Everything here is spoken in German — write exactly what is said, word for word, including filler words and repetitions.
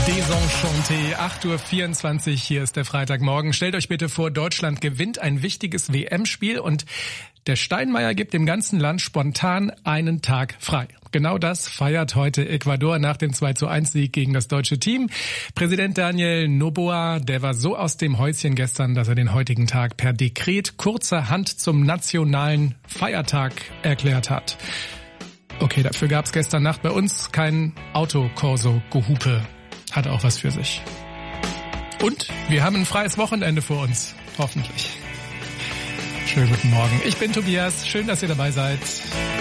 Desenchanté, acht Uhr vierundzwanzig, hier ist der Freitagmorgen. Stellt euch bitte vor, Deutschland gewinnt ein wichtiges W M-Spiel und der Steinmeier gibt dem ganzen Land spontan einen Tag frei. Genau das feiert heute Ecuador nach dem zwei zu eins Sieg gegen das deutsche Team. Präsident Daniel Noboa, der war so aus dem Häuschen gestern, dass er den heutigen Tag per Dekret kurzerhand zum nationalen Feiertag erklärt hat. Okay, dafür gab's gestern Nacht bei uns kein Autokorso-Gehupe. Hat auch was für sich. Und wir haben ein freies Wochenende vor uns. Hoffentlich. Schönen guten Morgen. Ich bin Tobias. Schön, dass ihr dabei seid.